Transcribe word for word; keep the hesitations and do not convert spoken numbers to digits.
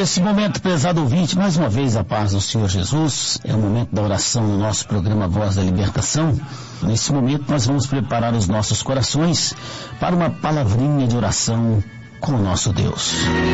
Nesse momento, prezado ouvinte, mais uma vez a paz do Senhor Jesus, é o momento da oração no nosso programa Voz da Libertação. Nesse momento nós vamos preparar os nossos corações para uma palavrinha de oração com o nosso Deus.